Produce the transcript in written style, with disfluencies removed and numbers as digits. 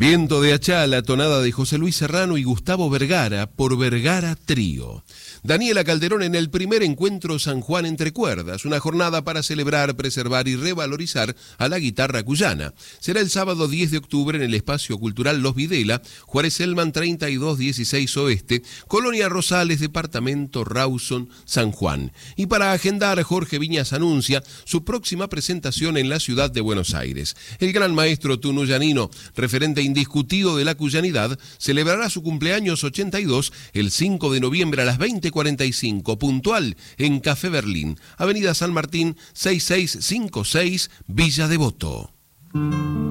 Viento de Achala, tonada de José Luis Serrano y Gustavo Vergara, por Vergara Trío. Daniela Calderón en el primer encuentro San Juan entre cuerdas, una jornada para celebrar, preservar y revalorizar a la guitarra cuyana. Será el sábado 10 de octubre en el Espacio Cultural Los Videla, Juárez Elman 3216 Oeste, Colonia Rosales, departamento Rawson, San Juan. Y para agendar, Jorge Viñas anuncia su próxima presentación en la ciudad de Buenos Aires. El gran maestro tunuyanino, referente indiscutido de la cuyanidad, celebrará su cumpleaños 82 el 5 de noviembre a las 20:45, puntual en Café Berlín, Avenida San Martín 6656, Villa Devoto.